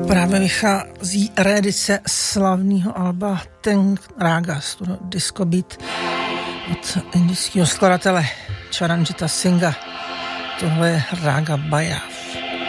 Právě vychází reedice slavného alba Ten Raga Disco Beat od indického skladatele Charanjita Singha. Tohle je Raga Baja.